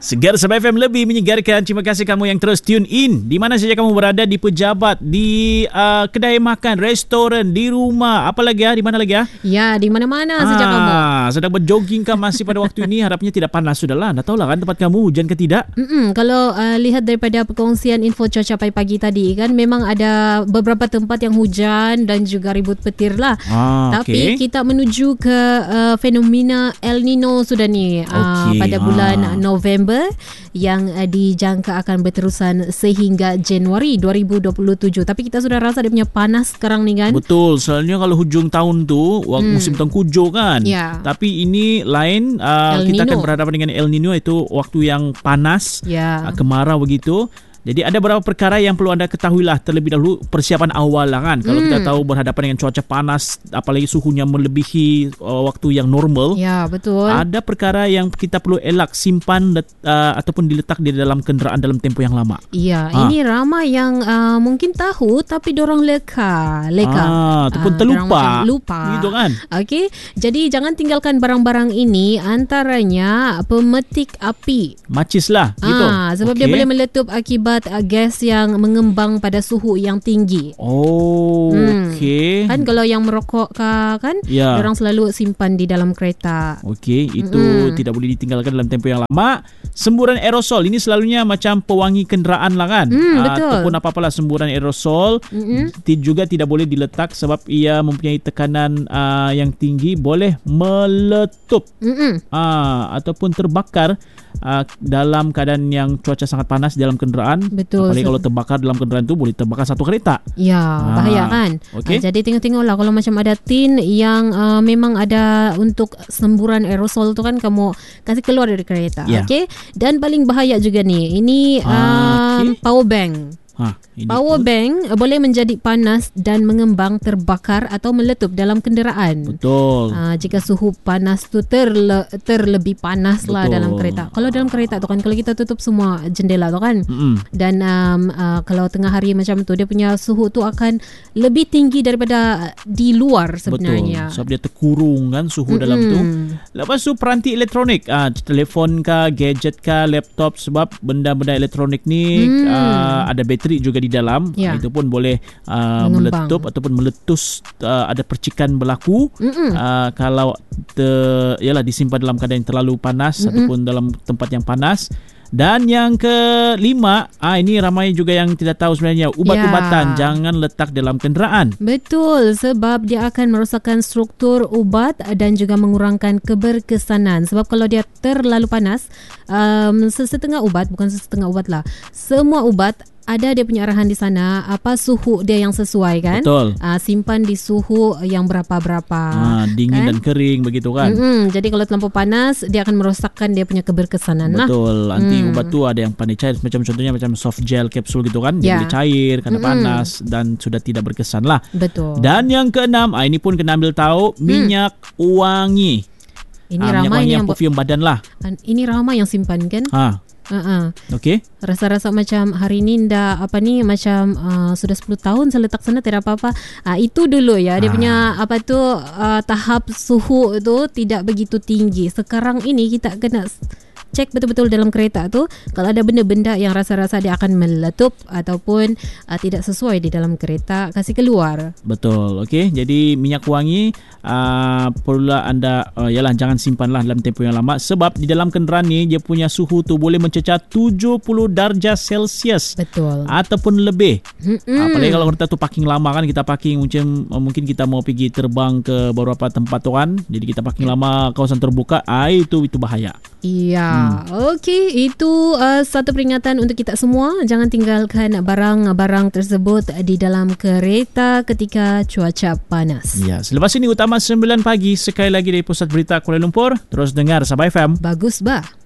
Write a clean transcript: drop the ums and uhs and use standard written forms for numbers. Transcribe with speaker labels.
Speaker 1: Segar Sabah FM lebih menyegarkan. Terima kasih kamu yang terus tune in. Di mana saja kamu berada, di pejabat, di kedai makan, restoran, di rumah, apa lagi ya? Di mana lagi ya?
Speaker 2: Ya, di mana-mana saja kamu.
Speaker 1: Sedang berjogging kah masih pada waktu ini? Harapnya tidak panas sudahlah. Anda tahulah kan tempat kamu hujan ke tidak?
Speaker 2: Kalau lihat daripada perkongsian info cuaca pagi tadi kan, memang ada beberapa tempat yang hujan dan juga ribut petir lah. Tapi kita menuju ke fenomena El Nino sudah ni pada bulan November yang dijangka akan berterusan sehingga Januari 2027. Tapi kita sudah rasa dia punya panas sekarang ni kan.
Speaker 1: Betul. Soalnya kalau hujung tahun tu musim tengkujuh kan.
Speaker 2: Ya.
Speaker 1: Tapi ini lain, kita akan berhadapan dengan El Nino, itu waktu yang panas, kemarau begitu. Jadi ada beberapa perkara yang perlu anda ketahui lah terlebih dahulu, persiapan awal lah kan. Kalau kita tahu berhadapan dengan cuaca panas, apalagi suhunya melebihi waktu yang normal.
Speaker 2: Ya, betul.
Speaker 1: Ada perkara yang kita perlu elak simpan ataupun diletak di dalam kenderaan dalam tempoh yang lama.
Speaker 2: Ya, ini ramai yang mungkin tahu tapi dorang leka.
Speaker 1: Ataupun terlupa.
Speaker 2: Lupa.
Speaker 1: Gitu kan.
Speaker 2: Okey. Jadi jangan tinggalkan barang-barang ini, antaranya pemetik api.
Speaker 1: Macis lah gitu.
Speaker 2: Sebab dia boleh meletup akibat gas yang mengembang pada suhu yang tinggi.
Speaker 1: Okey.
Speaker 2: Kan kalau yang merokok kan, orang selalu simpan di dalam kereta.
Speaker 1: Okey, itu tidak boleh ditinggalkan dalam tempoh yang lama. Semburan aerosol ini selalunya macam pewangi kenderaan lah kan.
Speaker 2: Betul.
Speaker 1: Ataupun apa-apalah semburan aerosol juga tidak boleh diletak sebab ia mempunyai tekanan yang tinggi, boleh meletup ataupun terbakar dalam keadaan yang cuaca sangat panas dalam kenderaan.
Speaker 2: Betul.
Speaker 1: Apalagi kalau terbakar dalam kenderaan tu boleh terbakar satu kereta.
Speaker 2: Ya, bahaya kan. Jadi tengok-tengoklah kalau macam ada tin yang memang ada untuk semburan aerosol tu kan, kamu kasih keluar dari kereta. Okey. Dan paling bahaya juga ni, ini power bank. Power bank boleh menjadi panas dan mengembang, terbakar atau meletup dalam kenderaan.
Speaker 1: Betul.
Speaker 2: Jika suhu panas tu terlebih panas lah dalam kereta. Kalau dalam kereta tu kan, kalau kita tutup semua jendela tu kan, dan kalau tengah hari macam tu, dia punya suhu tu akan lebih tinggi daripada di luar sebenarnya.
Speaker 1: Betul. Sebab dia terkurung kan suhu dalam tu. Lepas tu peranti elektronik, telefon kah, gadget kah, laptop, sebab benda-benda elektronik ni ada bateri juga di dalam. Itu pun boleh meletup ataupun meletus, ada percikan berlaku kalau disimpan dalam keadaan yang terlalu panas ataupun dalam tempat yang panas. Dan yang kelima, ini ramai juga yang tidak tahu sebenarnya, ubat-ubatan jangan letak dalam kenderaan.
Speaker 2: Betul, sebab dia akan merosakkan struktur ubat dan juga mengurangkan keberkesanan. Sebab kalau dia terlalu panas, setengah ubat lah, semua ubat ada dia punya arahan di sana, apa suhu dia yang sesuai kan.
Speaker 1: Betul.
Speaker 2: Simpan di suhu yang berapa-berapa.
Speaker 1: Dingin
Speaker 2: kan?
Speaker 1: Dan kering begitu kan.
Speaker 2: Jadi kalau terlampau panas, dia akan merosakkan dia punya keberkesanan.
Speaker 1: Betul. Nanti ubat tu ada yang pandai cair, macam contohnya macam soft gel kapsul gitu kan. Dia boleh cair kerana panas dan sudah tidak berkesan lah.
Speaker 2: Betul.
Speaker 1: Dan yang keenam, ini pun kena ambil tahu, minyak wangi.
Speaker 2: Ini
Speaker 1: minyak
Speaker 2: ramai
Speaker 1: wangi yang perfume badan lah.
Speaker 2: Ini ramai yang simpan kan.
Speaker 1: Okey.
Speaker 2: Rasa-rasa macam hari ni macam sudah 10 tahun saya letak sana tidak apa-apa. Itu dulu ya, dia punya tahap suhu tu tidak begitu tinggi. Sekarang ini kita kena cek betul-betul dalam kereta tu, kalau ada benda-benda yang rasa-rasa dia akan meletup ataupun tidak sesuai di dalam kereta, kasih keluar. Betul.
Speaker 1: Okey, jadi minyak wangi perlulah anda jangan simpanlah dalam tempoh yang lama, sebab di dalam kenderaan ni dia punya suhu tu boleh mencecah 70 darjah Celsius.
Speaker 2: Betul.
Speaker 1: Ataupun lebih. Apalagi kalau kita tu parking lama kan, kita parking macam mungkin kita mau pergi terbang ke beberapa tempat tu kan, jadi kita parking lama kawasan terbuka, itu bahaya.
Speaker 2: Iya. Okey, itu satu peringatan untuk kita semua. Jangan tinggalkan barang-barang tersebut di dalam kereta ketika cuaca panas.
Speaker 1: Ya, selepas ini Utama 9 pagi sekali lagi dari Pusat Berita Kuala Lumpur. Terus dengar Sabah FM.
Speaker 2: Bagus bah.